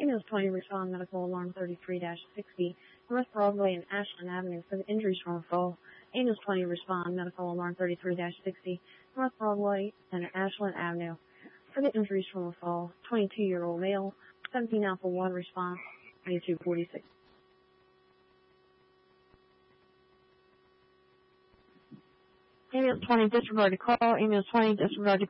Ambulance 20 respond medical alarm 33-60, North Broadway and Ashland Avenue for the injuries from a fall. Ambulance 20 respond medical alarm 33-60, North Broadway and Ashland Avenue for the injuries from a fall. 22-year-old male, 17 Alpha 1 response, 2246. Ambulance 20 disregard to call. Ambulance 20 disregard to